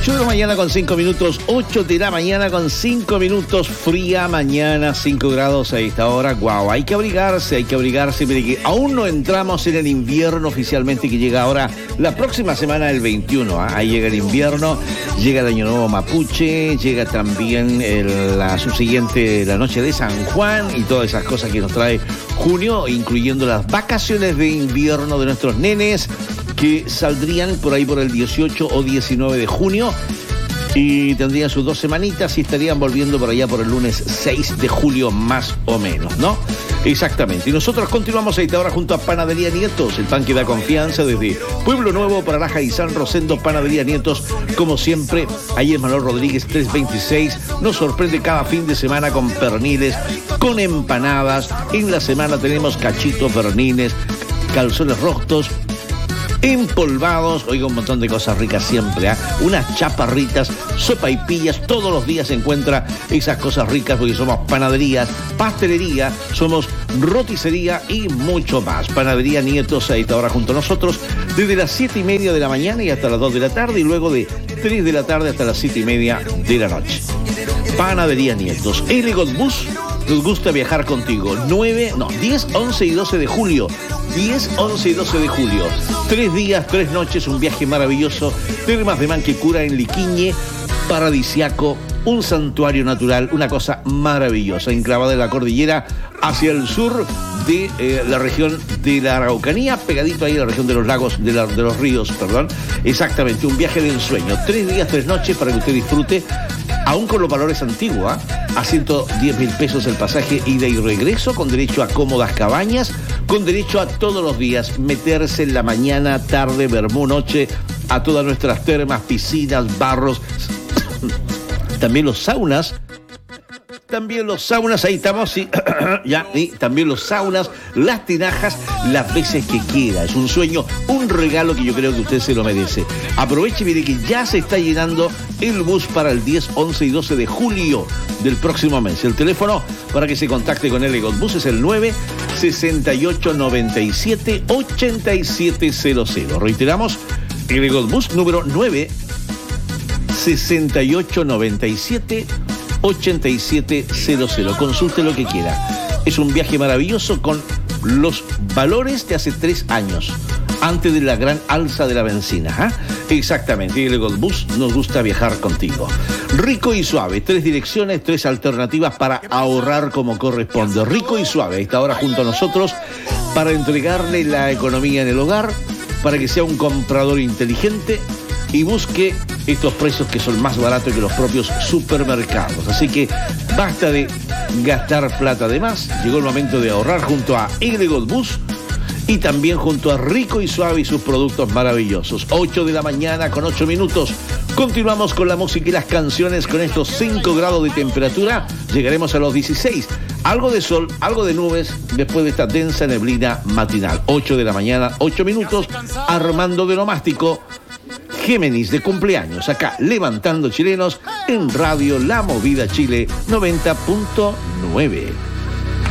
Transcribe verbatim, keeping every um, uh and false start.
ocho de la mañana con cinco minutos, ocho de la mañana con cinco minutos, fría mañana, cinco grados a esta hora. Guau, hay que abrigarse, hay que abrigarse, mire que aún no entramos en el invierno oficialmente, que llega ahora la próxima semana, el veintiuno, ¿eh? Ahí llega el invierno, llega el Año Nuevo Mapuche, llega también el, la subsiguiente, la noche de San Juan y todas esas cosas que nos trae junio, incluyendo las vacaciones de invierno de nuestros nenes, que saldrían por ahí por el dieciocho o diecinueve de junio y tendrían sus dos semanitas y estarían volviendo por allá por el lunes seis de julio más o menos, ¿no? Exactamente. Y nosotros continuamos ahí ahora junto a Panadería Nietos, el pan que da confianza desde Pueblo Nuevo, Paralaja y San Rosendo. Panadería Nietos, como siempre, ahí es Manuel Rodríguez trescientos veintiséis. Nos sorprende cada fin de semana con perniles, con empanadas. En la semana tenemos cachitos, pernines, calzones rostos, empolvados, oiga, un montón de cosas ricas siempre, ¿eh? Unas chaparritas, sopaipillas, todos los días se encuentra esas cosas ricas porque somos panaderías, pastelería, somos roticería y mucho más. Panadería Nietos a esta hora junto a nosotros desde las siete y media de la mañana y hasta las dos de la tarde y luego de tres de la tarde hasta las siete y media de la noche. Panadería Nietos. Elegant Bus, nos gusta viajar contigo. nueve, no, diez, once y doce de julio. diez, once y doce de julio. Tres días, tres noches, un viaje maravilloso. Termas de Manquecura en Liquiñe, paradisiaco, un santuario natural, una cosa maravillosa, enclavada en la cordillera hacia el sur de eh, la región de la Araucanía, pegadito ahí a la región de los lagos, de, la, de los ríos, perdón. Exactamente, un viaje de ensueño. Tres días, tres noches para que usted disfrute, aún con los valores antiguos, ¿eh? A ciento diez mil pesos el pasaje ida y regreso, con derecho a cómodas cabañas, con derecho a todos los días meterse en la mañana, tarde, vermú, noche, a todas nuestras termas, piscinas, barros, también los saunas. También los saunas, ahí estamos, sí, ya, y también los saunas, las tinajas, las veces que quiera. Es un sueño, un regalo que yo creo que usted se lo merece. Aproveche, mire que ya se está llenando el bus para el diez, once y doce de julio del próximo mes. El teléfono para que se contacte con Elegant Bus es el nueve, sesenta y ocho, noventa y siete, ochenta y siete cero cero. Reiteramos, Elegant Bus número nueve, sesenta y ocho, noventa y siete, ochenta y siete cero cero. Consulte lo que quiera. Es un viaje maravilloso con los valores de hace tres años, antes de la gran alza de la benzina, ¿eh? Exactamente. Elegant Bus, nos gusta viajar contigo. Rico y suave, tres direcciones, tres alternativas para ahorrar como corresponde. Rico y suave, está ahora junto a nosotros para entregarle la economía en el hogar, para que sea un comprador inteligente y busque estos precios que son más baratos que los propios supermercados. Así que basta de gastar plata de más. Llegó el momento de ahorrar junto a Elegant Bus y también junto a Rico y Suave y sus productos maravillosos. ocho de la mañana con ocho minutos. Continuamos con la música y las canciones con estos cinco grados de temperatura. Llegaremos a los dieciséis. Algo de sol, algo de nubes después de esta densa neblina matinal. ocho de la mañana, ocho minutos. Armando de Nomástico, Géminis de cumpleaños, acá levantando chilenos en Radio La Movida Chile noventa punto nueve.